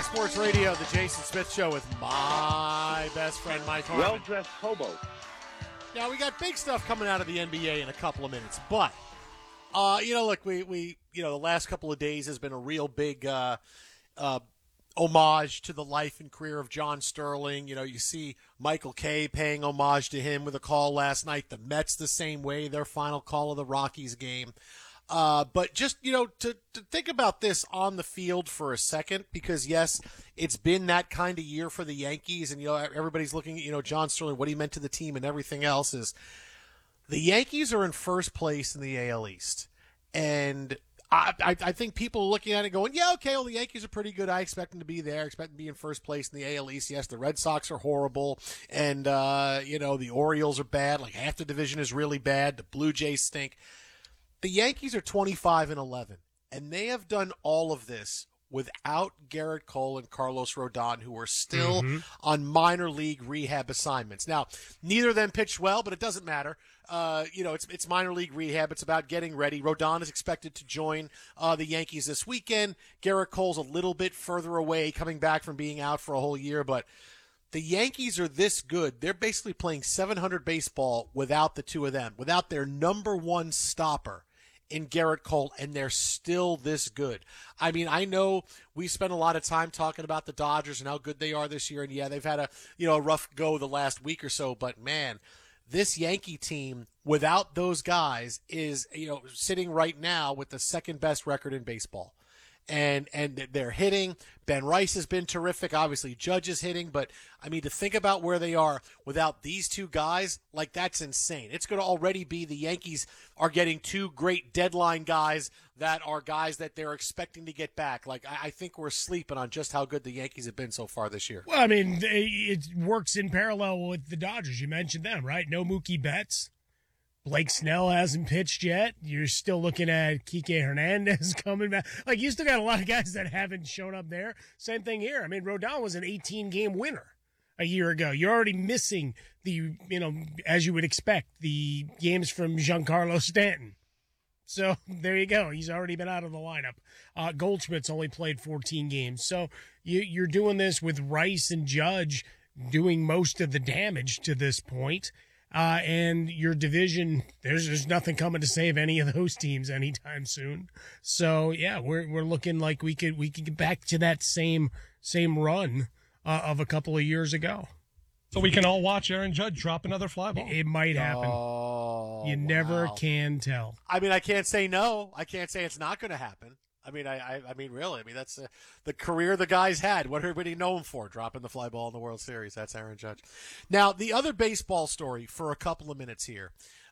Fox Sports Radio, the Jason Smith Show with my best friend, Mike Harmon. Well-dressed hobo. Now, we got big stuff coming out of the NBA in a couple of minutes, but, look, we the last couple of days has been a real big homage to the life and career of John Sterling. You know, you see Michael Kay paying homage to him with a call last night. The Mets the same way, their final call of the Rockies game. But just, to think about this on the field for a second, because yes, it's been that kind of year for the Yankees, and, everybody's looking at, John Sterling, what he meant to the team and everything else. Is the Yankees are in first place in the AL East. And I think people are looking at it going, yeah, okay, well, the Yankees are pretty good. I expect them to be there. I expect them to be in first place in the AL East. Yes, the Red Sox are horrible. And, the Orioles are bad. Like, half the division is really bad. The Blue Jays stink. The Yankees are 25-11, and they have done all of this without Garrett Cole and Carlos Rodon, who are still on minor league rehab assignments. Now, neither of them pitched well, but it doesn't matter. It's minor league rehab. It's about getting ready. Rodon is expected to join the Yankees this weekend. Garrett Cole's a little bit further away, coming back from being out for a whole year, but the Yankees are this good. They're basically playing 700 baseball without the two of them, without their number one stopper in Garrett Cole, and they're still this good. I mean, I know we spent a lot of time talking about the Dodgers and how good they are this year, and yeah, they've had a rough go the last week or so, but man, this Yankee team without those guys is, sitting right now with the second best record in baseball. And they're hitting. Ben Rice has been terrific. Obviously, Judge is hitting. But, I mean, to think about where they are without these two guys, like, that's insane. It's going to already be the Yankees are getting two great deadline guys that are guys that they're expecting to get back. Like, I think we're sleeping on just how good the Yankees have been so far this year. Well, I mean, it works in parallel with the Dodgers. You mentioned them, right? No Mookie Betts. Blake Snell hasn't pitched yet. You're still looking at Kike Hernandez coming back. Like, you still got a lot of guys that haven't shown up there. Same thing here. I mean, Rodon was an 18-game winner a year ago. You're already missing as you would expect, the games from Giancarlo Stanton. So there you go. He's already been out of the lineup. Goldschmidt's only played 14 games. So you're doing this with Rice and Judge doing most of the damage to this point. And your division, there's nothing coming to save any of those teams anytime soon. So yeah, we're looking like we could get back to that same run of a couple of years ago. So we can all watch Aaron Judge drop another fly ball. It might happen. You never Wow. can tell. I mean, I can't say no. I can't say it's not going to happen. I mean, I mean, really. I mean, that's the career the guy's had. What everybody know him for, dropping the fly ball in the World Series. That's Aaron Judge. Now, the other baseball story for a couple of minutes here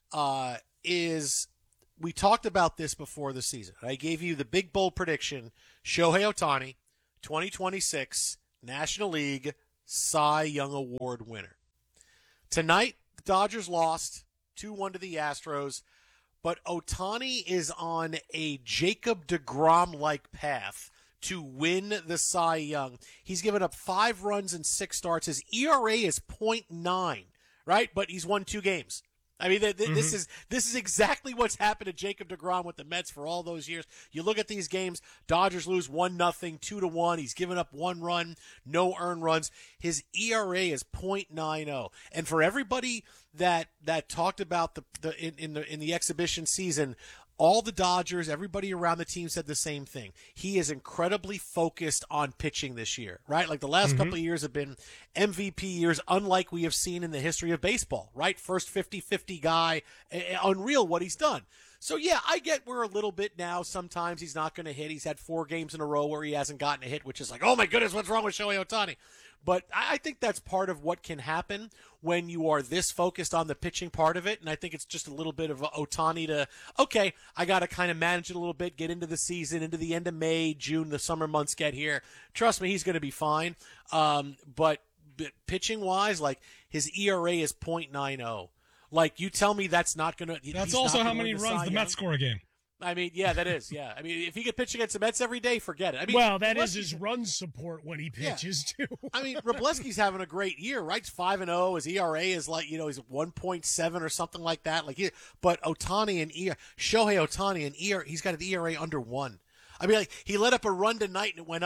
is we talked about this before the season. I gave you the big bold prediction: Shohei Ohtani, 2026 National League Cy Young Award winner. Tonight, the Dodgers lost 2-1 to the Astros. But Ohtani is on a Jacob deGrom-like path to win the Cy Young. He's given up 5 runs in 6 starts. His ERA is .9, right? But he's won 2 games. I mean, this is exactly what's happened to Jacob deGrom with the Mets for all those years. You look at these games, Dodgers lose 1-0, 2-1. He's given up 1 run, no earned runs. His ERA is .90. And for everybody that talked about in the exhibition season, all the Dodgers, everybody around the team said the same thing. He is incredibly focused on pitching this year, right? Like the last couple of years have been MVP years, unlike we have seen in the history of baseball, right? First 50-50 guy, unreal what he's done. So, yeah, I get we're a little bit now. Sometimes he's not going to hit. He's had 4 games in a row where he hasn't gotten a hit, which is like, oh, my goodness, what's wrong with Shohei Ohtani? But I think that's part of what can happen when you are this focused on the pitching part of it. And I think it's just a little bit of Ohtani to, okay, I got to kind of manage it a little bit, get into the season, into the end of May, June, the summer months get here. Trust me, he's going to be fine. But pitching-wise, like his ERA is .90. Like, you tell me that's not going to – That's also how many runs the Mets score a game. I mean, yeah, that is, yeah. I mean, if he could pitch against the Mets every day, forget it. I mean, well, that is his run support when he pitches, too. I mean, Wroblewski's having a great year, right? He's 5-0. His ERA is like, he's 1.7 or something like that. But Ohtani and Shohei Ohtani and he's got an ERA under 1. I mean, like, he let up a run tonight and it went up.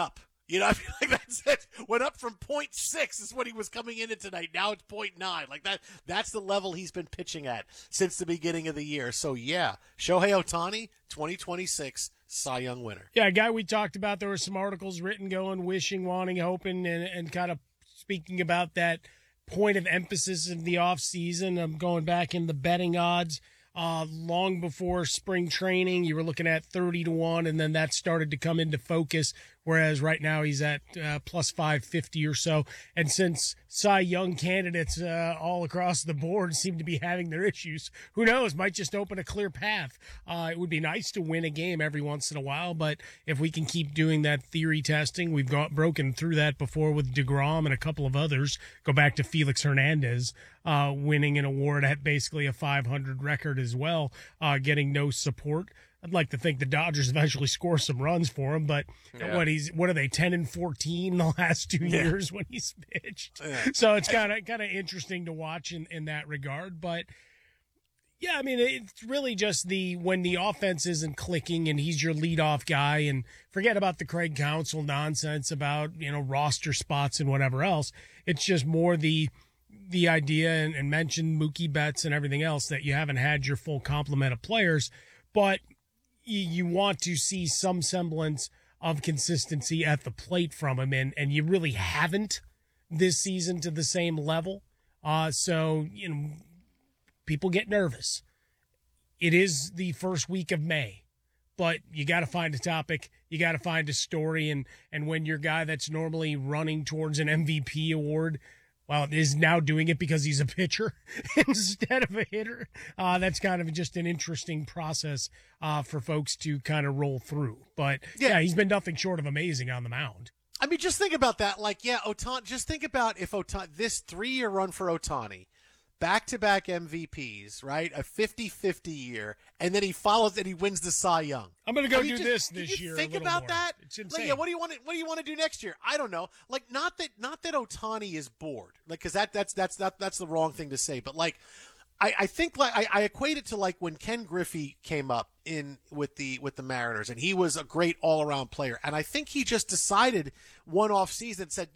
You know, I feel like that's it. Went up from 0.6 is what he was coming in at tonight. Now it's 0.9. Like that's the level he's been pitching at since the beginning of the year. So yeah, Shohei Ohtani, 2026 Cy Young winner. Yeah, a guy we talked about, there were some articles written going, wishing, wanting, hoping, and kind of speaking about that point of emphasis in the offseason. I'm going back in the betting odds. Long before spring training, you were looking at 30-1, and then that started to come into focus, whereas right now he's at plus 550 or so. And since Cy Young candidates all across the board seem to be having their issues, who knows, might just open a clear path. It would be nice to win a game every once in a while, but if we can keep doing that theory testing, we've broken through that before with DeGrom and a couple of others. Go back to Felix Hernandez winning an award at basically a 500 record as well, getting no support. I'd like to think the Dodgers eventually score some runs for him, but what are they, 10-14 the last 2 years when he's pitched? Yeah. So it's kind of interesting to watch in that regard. But yeah, I mean, it's really just when the offense isn't clicking and he's your leadoff guy, and forget about the Craig Counsell nonsense about, roster spots and whatever else. It's just more the idea and mention Mookie Betts and everything else that you haven't had your full complement of players, but you want to see some semblance of consistency at the plate from him, and you really haven't this season to the same level. So, people get nervous. It is the first week of May, but you got to find a topic. You got to find a story, and when your guy that's normally running towards an MVP award, well, is now doing it because he's a pitcher instead of a hitter. That's kind of just an interesting process for folks to kind of roll through. But, yeah, he's been nothing short of amazing on the mound. I mean, just think about that. Like, Ohtani, just think about if this 3-year run for Ohtani, back-to-back MVPs, right? A 50-50 year, and then he follows and he wins the Cy Young. I'm going to go do this year. Think about more. that. It's insane. Like, what do you want to do next year? I don't know. Like, not that Ohtani is bored, like, because that's the wrong thing to say. But like, I think like I equate it to like when Ken Griffey came up with the Mariners, and he was a great all-around player, and I think he just decided one off season, said,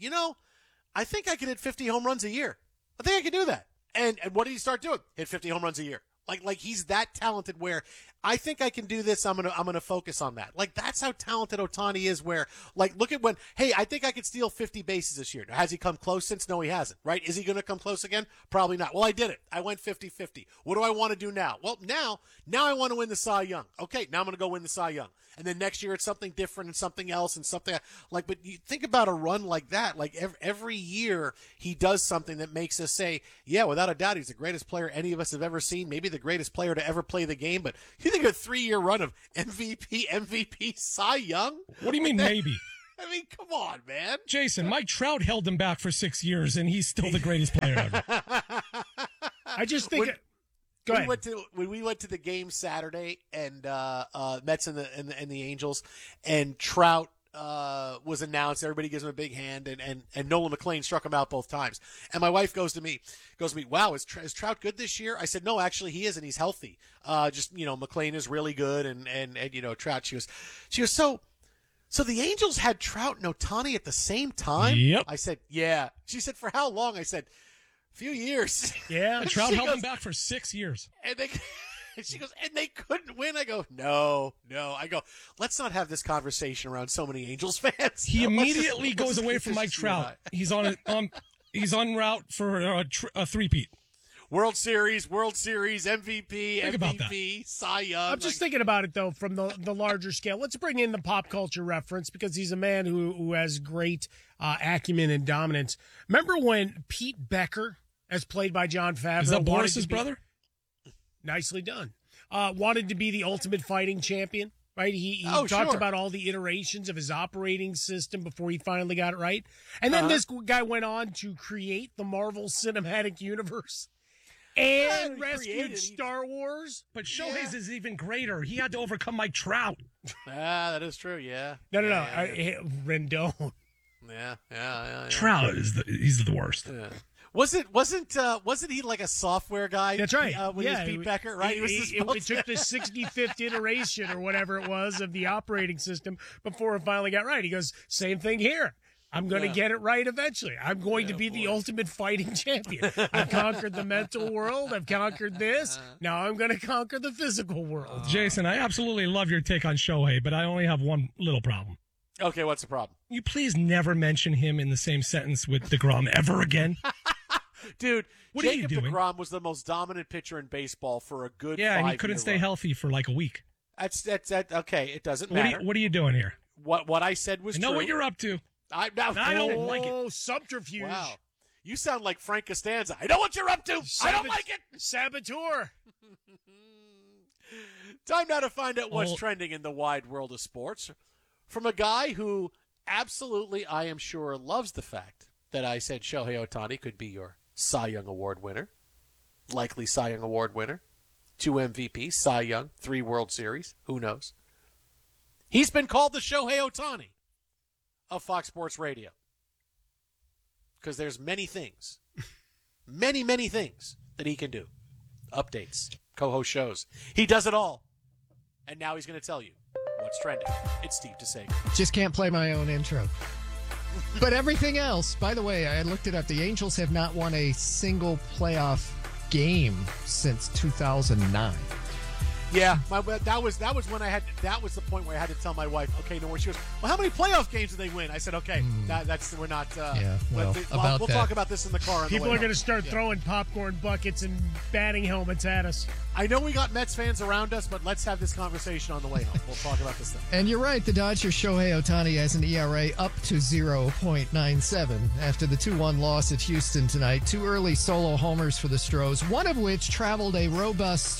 I think I can hit 50 home runs a year. I think I can do that. And what did he start doing? Hit 50 home runs a year. Like he's that talented where I think I can do this. I'm gonna focus on that. Like, that's how talented Ohtani is, where, like, look at I think I could steal 50 bases this year. Now, has he come close since? No, he hasn't, right? Is he going to come close again? Probably not. Well, I did it. I went 50-50. What do I want to do now? Well, now I want to win the Cy Young. Okay, now I'm going to go win the Cy Young. And then next year it's something different and something else and something like, but you think about a run like that, like every year he does something that makes us say, yeah, without a doubt, he's the greatest player any of us have ever seen, maybe the greatest player to ever play the game. But you think a 3-year run of MVP, Cy Young? What do you mean, maybe? I mean, come on, man. Jason, Mike Trout held him back for 6 years, and he's still the greatest player ever. I just think... When we went to the game Saturday, and Mets and the Angels, and Trout was announced, everybody gives him a big hand, and Nolan McLean struck him out both times. And my wife goes to me, wow, is Trout good this year? I said, no, actually he is, and he's healthy. McLean is really good, and Trout. She was so the Angels had Trout and Ohtani at the same time? Yep. I said, yeah. She said, for how long? I said, few years. Yeah. Trout held him back for 6 years. And she goes, and they couldn't win. I go, no. I go, let's not have this conversation around so many Angels fans. He immediately goes away from Mike Trout. He's on route for a three-peat. World Series, MVP, Cy Young. I'm just thinking about it, though, from the larger scale. Let's bring in the pop culture reference, because he's a man who has great acumen and dominance. Remember when Pete Becker, as played by Jon Favreau, is that Boris's brother? Nicely done. Wanted to be the ultimate fighting champion, right? He talked about all the iterations of his operating system before he finally got it right. And then this guy went on to create the Marvel Cinematic Universe and rescued Star Wars. But Shohei's is even greater. He had to overcome Mike Trout. That is true, yeah. No. Rendon. Yeah. Trout he's the worst. Yeah. Wasn't he like a software guy? That's right. When he was Pete Becker, right? It took the 65th iteration or whatever it was of the operating system before it finally got right. He goes, same thing here. I'm going to get it right eventually. I'm going to be the ultimate fighting champion. I've conquered the mental world. I've conquered this. Now I'm going to conquer the physical world. Jason, I absolutely love your take on Shohei, but I only have one little problem. Okay, what's the problem? You please never mention him in the same sentence with DeGrom ever again. Dude, what Jacob are you doing? DeGrom was the most dominant pitcher in baseball for a good 5 and he couldn't stay healthy for like a week. That's okay. It doesn't matter. What are you doing here? What I said was I know true. what you're up to. I don't like it. Oh, subterfuge. Wow. You sound like Frank Costanza. I know what you're up to. I don't like it. Saboteur. Time now to find out what's trending in the wide world of sports. From a guy who absolutely, I am sure, loves the fact that I said Shohei Ohtani could be your Cy Young Award winner. Likely Cy Young Award winner. 2 MVPs, Cy Young, 3 World Series. Who knows? He's been called the Shohei Ohtani of Fox Sports Radio. Because there's many things, many things that he can do. Updates, co-host shows. He does it all. And now he's going to tell you what's trending. It's Steve DeSager. Just can't play my own intro. But everything else, by the way, I looked it up. The Angels have not won a single playoff game since 2009. Yeah, that was when I had. That was the point where I had to tell my wife, okay, no more. She goes, well, how many playoff games did they win? I said, okay, that's we're not. Well, we'll talk about this in the car. People are going to start throwing popcorn buckets and batting helmets at us. I know we got Mets fans around us, but let's have this conversation on the way home. We'll talk about this thing. And you're right, the Dodgers' Shohei Ohtani has an ERA up to 0.97 after the 2-1 loss at Houston tonight. 2 early solo homers for the Stros, one of which traveled a robust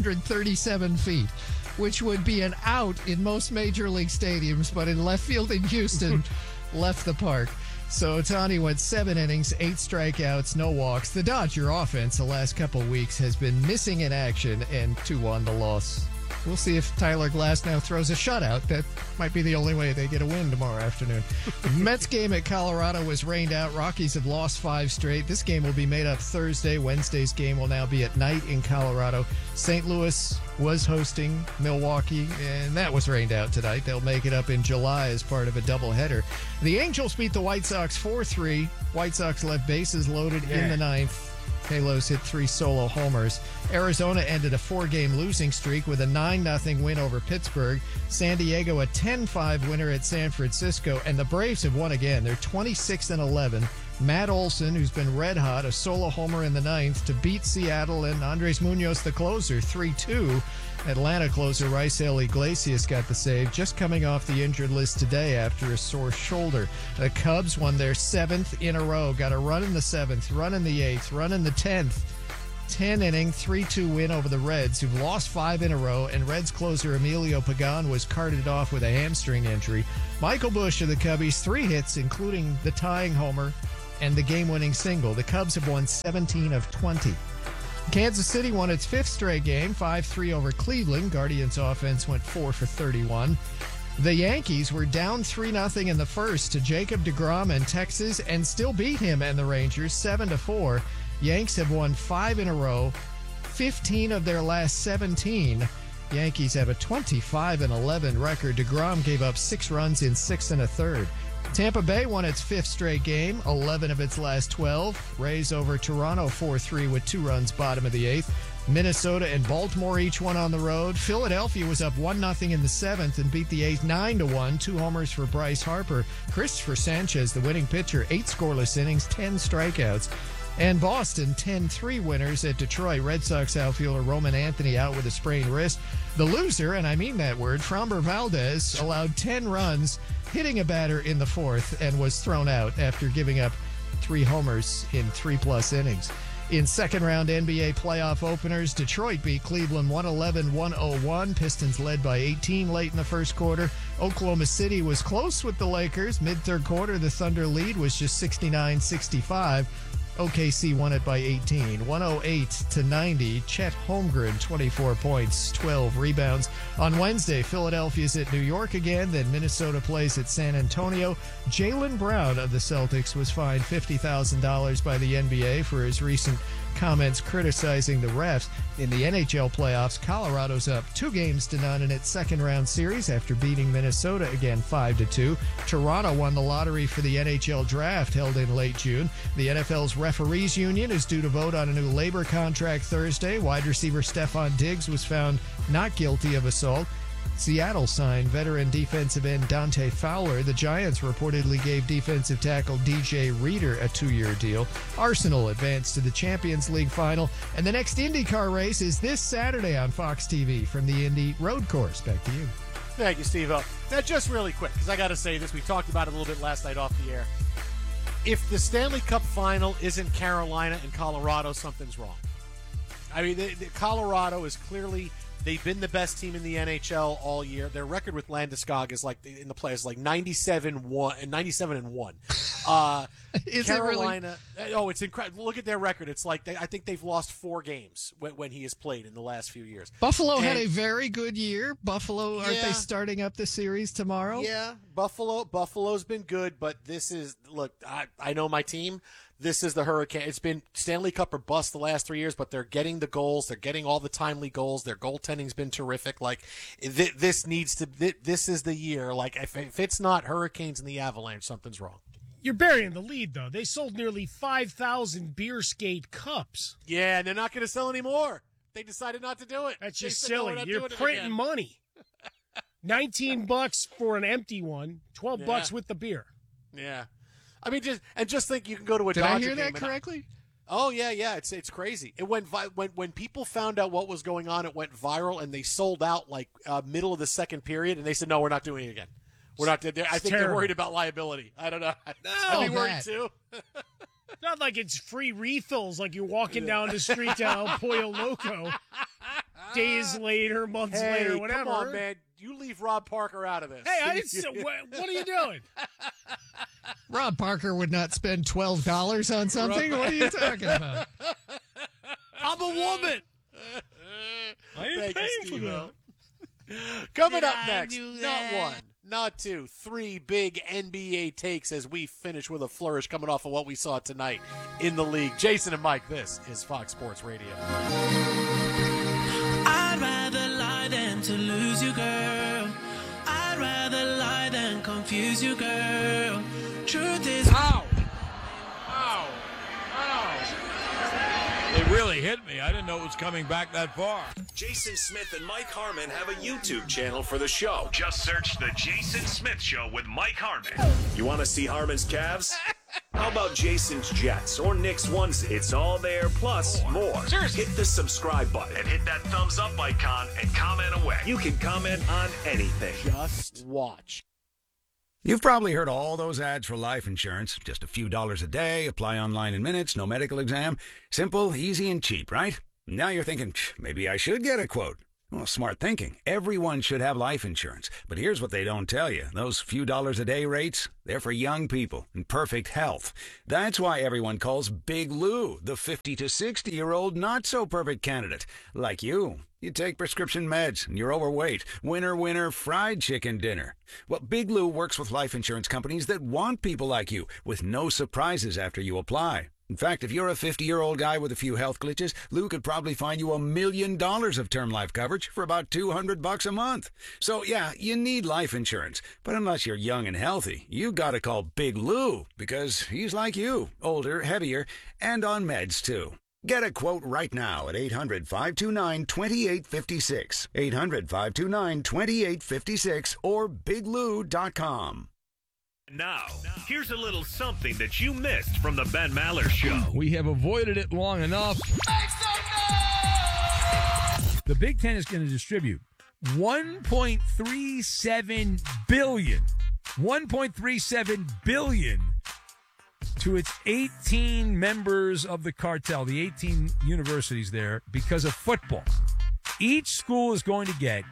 337 feet, which would be an out in most major league stadiums, but in left field in Houston, left the park. So Ohtani went 7 innings, 8 strikeouts, no walks. The Dodger offense the last couple weeks has been missing in action, and 2-1 the loss. We'll see if Tyler Glasnow throws a shutout. That might be the only way they get a win tomorrow afternoon. Mets game at Colorado was rained out. Rockies have lost 5 straight. This game will be made up Thursday. Wednesday's game will now be at night in Colorado. St. Louis was hosting Milwaukee, and that was rained out tonight. They'll make it up in July as part of a doubleheader. The Angels beat the White Sox 4-3. White Sox left bases loaded in the 9th. Halos hit 3 solo homers. Arizona ended a 4-game losing streak with a 9-0 win over Pittsburgh. San Diego a 10-5 winner at San Francisco. And the Braves have won again. They're 26-11. Matt Olson, who's been red hot, a solo homer in the 9th to beat Seattle, and Andres Munoz, the closer, 3-2. Atlanta closer Raisel Iglesias got the save, just coming off the injured list today after a sore shoulder. The Cubs won their 7th in a row, got a run in the 7th, run in the 8th, run in the 10th. 10-inning, 3-2 win over the Reds, who've lost 5 in a row, and Reds closer Emilio Pagan was carted off with a hamstring injury. Michael Busch of the Cubbies, 3 hits, including the tying homer and the game-winning single. The Cubs have won 17 of 20. Kansas City won its 5th straight game, 5-3 over Cleveland. Guardians offense went 4 for 31. The Yankees were down 3-0 in the first to Jacob deGrom and Texas and still beat him and the Rangers 7-4. Yanks have won 5 in a row, 15 of their last 17. Yankees have a 25-11 record. deGrom gave up 6 runs in 6 1/3. Tampa Bay won its 5th straight game, 11 of its last 12. Rays over Toronto 4-3 with 2 runs bottom of the 8th. Minnesota and Baltimore each one on the road. Philadelphia was up 1-0 in the 7th and beat the A's 9-1. 2 homers for Bryce Harper. Christopher Sanchez, the winning pitcher, 8 scoreless innings, 10 strikeouts. And Boston 10-3 winners at Detroit. Red Sox outfielder Roman Anthony out with a sprained wrist. The loser, and I mean that word, Framber Valdez, allowed 10 runs, hitting a batter in the 4th, and was thrown out after giving up 3 homers in 3+ innings. In second-round NBA playoff openers, Detroit beat Cleveland 111-101. Pistons led by 18 late in the first quarter. Oklahoma City was close with the Lakers. Mid-third quarter, the Thunder lead was just 69-65. OKC won it by 18, 108-90. Chet Holmgren, 24 points, 12 rebounds. On Wednesday, Philadelphia's at New York again, then Minnesota plays at San Antonio. Jaylen Brown of the Celtics was fined $50,000 by the NBA for his recent comments criticizing the refs. In the NHL playoffs, Colorado's up 2-0 in its second-round series after beating Minnesota again 5-2. Toronto won the lottery for the NHL draft held in late June. The NFL's referees union is due to vote on a new labor contract Thursday. Wide receiver Stephon Diggs was found not guilty of assault. Seattle signed veteran defensive end Dante Fowler. The Giants reportedly gave defensive tackle DJ Reader a 2-year deal. Arsenal advanced to the Champions League final. And the next IndyCar race is this Saturday on Fox TV from the Indy Road Course. Back to you. Thank you, Steve-O. Now, just really quick, because I got to say this. We talked about it a little bit last night off the air. If the Stanley Cup final isn't Carolina and Colorado, something's wrong. I mean, Colorado is clearly... They've been the best team in the NHL all year. Their record with Landeskog is like in the playoffs, like 97-1. Is Carolina, it really? oh, it's incredible. Look at their record. It's like I think they've lost 4 games when he has played in the last few years. Buffalo had a very good year. Buffalo, aren't Yeah. they starting up the series tomorrow? Yeah, Buffalo's been good, but this is I know my team. This is the Hurricane. It's been Stanley Cup or bust the last 3 years, but they're getting the goals. They're getting all the timely goals. Their goaltending's been terrific. Like this needs to. This is the year. Like if it's not Hurricanes and the Avalanche, something's wrong. You're burying the lead, though. They sold nearly 5,000 beer skate cups. Yeah, and they're not going to sell any more. They decided not to do it. That's They just said, "No, we're silly. not You're doing it printing again." money. $19 for an empty one, $12 with the beer. Yeah. I mean, just think you can go to a Did Dodger I hear game that correctly? Oh yeah, it's crazy. It went when people found out what was going on, it went viral, and they sold out like middle of the second period, and they said, "No, we're not doing it again. We're not." I think they're terrible. worried about liability. I don't know. No, I'd be worried that. too. Not like it's free refills, like you're walking down the street to El Pollo Loco. Days later, months later, whatever. Come on, man. You leave Rob Parker out of this. Hey, I didn't. What are you doing? Rob Parker would not spend $12 on something. What are you talking about? I'm a woman. I ain't Thank you, paying for Steve-O. that. Coming up next, not one, not two, 3 big NBA takes as we finish with a flourish coming off of what we saw tonight in the league. Jason and Mike, this is Fox Sports Radio. I'd rather lie than to lose you, girl. I'd rather lie than confuse you, girl. Truth is... Ow! Ow! Ow! It really hit me. I didn't know it was coming back that far. Jason Smith and Mike Harmon have a YouTube channel for the show. Just search The Jason Smith Show with Mike Harmon. You want to see Harmon's calves? How about Jason's Jets or Nick's onesie? It's all there, plus more. Seriously. Hit the subscribe button And hit that thumbs up icon and comment away. You can comment on anything. Just watch. You've probably heard all those ads for life insurance. Just a few dollars a day, apply online in minutes, no medical exam. Simple, easy, and cheap, right? Now you're thinking, maybe I should get a quote. Well, smart thinking. Everyone should have life insurance. But here's what they don't tell you. Those few dollars a day rates, they're for young people in perfect health. That's why everyone calls Big Lou the 50 to 60-year-old not-so-perfect candidate. Like you. You take prescription meds and you're overweight. Winner, winner, fried chicken dinner. Well, Big Lou works with life insurance companies that want people like you with no surprises after you apply. In fact, if you're a 50-year-old guy with a few health glitches, Lou could probably find you $1 million of term life coverage for about $200 a month. So, yeah, you need life insurance. But unless you're young and healthy, you gotta call Big Lou because he's like you, older, heavier, and on meds, too. Get a quote right now at 800-529-2856. 800-529-2856 or biglou.com. Now, here's a little something that you missed from the Ben Maller Show. We have avoided it long enough. The Big Ten is going to distribute $1.37 billion to its 18 members of the cartel, the 18 universities there, because of football. Each school is going to get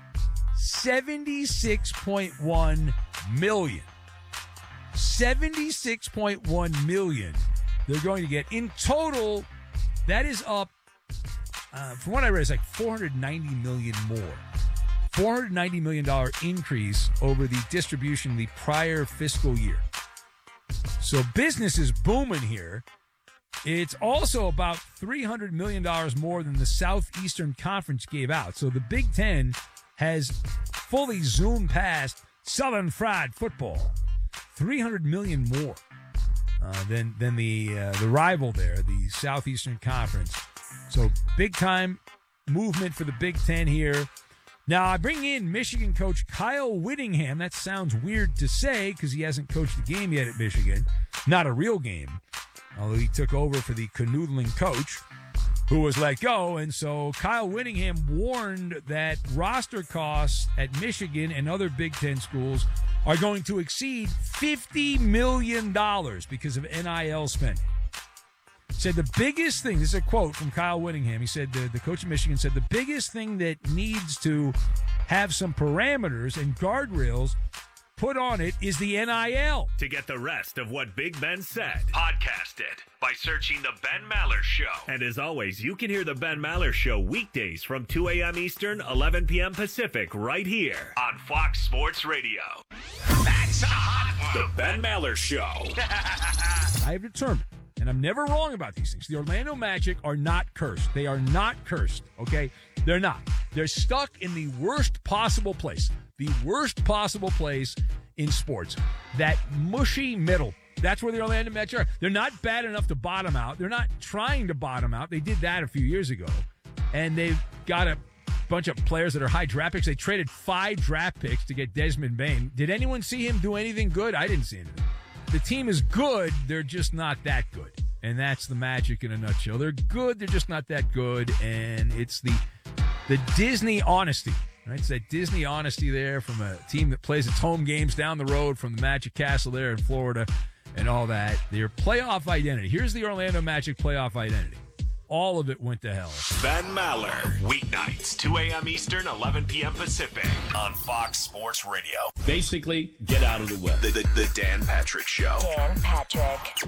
$76.1 million. $76.1 million they're going to get. In total, that is up, from what I read, it's like $490 million more. $490 million increase over the distribution of the prior fiscal year. So business is booming here. It's also about $300 million more than the Southeastern Conference gave out. So the Big Ten has fully zoomed past Southern Fried Football. $300 million more than the rival there, the Southeastern Conference. So big time movement for the Big Ten here. Now, I bring in Michigan coach Kyle Whittingham. That sounds weird to say because he hasn't coached a game yet at Michigan. Not a real game, although he took over for the canoodling coach who was let go. And so Kyle Whittingham warned that roster costs at Michigan and other Big Ten schools are going to exceed $50 million because of NIL spending. Said the biggest thing, this is a quote from Kyle Whittingham. He said, the coach of Michigan said, the biggest thing that needs to have some parameters and guardrails put on it is the NIL. To get the rest of what Big Ben said, podcast it by searching The Ben Maller Show. And as always, you can hear The Ben Maller Show weekdays from 2 a.m. Eastern, 11 p.m. Pacific, right here on Fox Sports Radio. That's a hot one. The Ben Maller Show. I have determined, and I'm never wrong about these things, the Orlando Magic are not cursed. They are not cursed, okay? They're not. They're stuck in the worst possible place. The worst possible place in sports. That mushy middle. That's where the Orlando Magic are. They're not bad enough to bottom out. They're not trying to bottom out. They did that a few years ago. And they've got a bunch of players that are high draft picks. They traded 5 draft picks to get Desmond Bane. Did anyone see him do anything good? I didn't see anything. The team is good. They're just not that good. And that's the Magic in a nutshell. They're good. They're just not that good. And it's the Disney honesty. Right, it's that Disney honesty there from a team that plays its home games down the road from the Magic Castle there in Florida and all that. Their playoff identity. Here's the Orlando Magic playoff identity. All of it went to hell. Ben Maller, weeknights, 2 a.m. Eastern, 11 p.m. Pacific, on Fox Sports Radio. Basically, get out of the way. The Dan Patrick Show. Dan Patrick.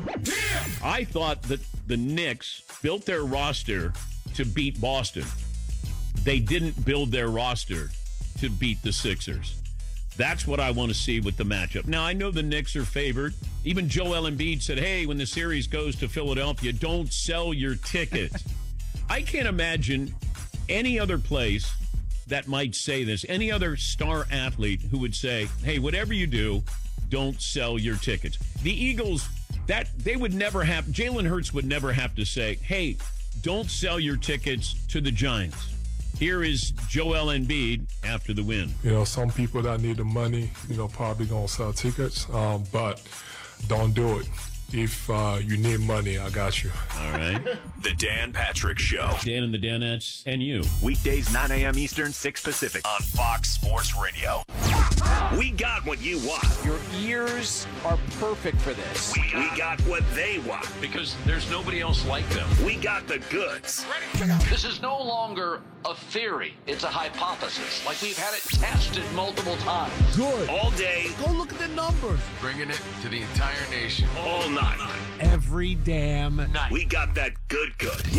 I thought that the Knicks built their roster to beat Boston. They didn't build their roster to beat the Sixers. That's what I want to see with the matchup. Now, I know the Knicks are favored. Even Joel Embiid said, hey, when the series goes to Philadelphia, don't sell your ticket. I can't imagine any other place that might say this, any other star athlete who would say, hey, whatever you do, don't sell your tickets. The Eagles, that they would never have, Jalen Hurts would never have to say, hey, don't sell your tickets to the Giants. Here is Joel Embiid after the win. You know, some people that need the money, you know, probably going to sell tickets, but don't do it. If you need money, I got you. All right. The Dan Patrick Show. Dan and the Danettes and you. Weekdays, 9 a.m. Eastern, 6 Pacific, on Fox Sports Radio. We got what you want. Your ears are perfect for this. We got what they want. Because there's nobody else like them. We got the goods. This is no longer a theory. It's a hypothesis. Like we've had it tested multiple times. Good. All day. Go look at the numbers. Bringing it to the entire nation. All night. Every damn night. We got that good.